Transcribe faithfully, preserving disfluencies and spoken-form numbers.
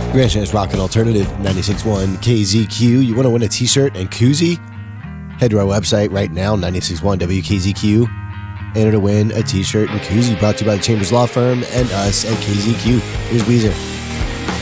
Grand Chance Rock and Alternative ninety-six point one K Z Q. You want to win a t-shirt and koozie? Head to our website right now, ninety-six point one W K Z Q. Enter to win a t-shirt and koozie brought to you by the Chambers Law Firm and us at K Z Q. Here's Weezer.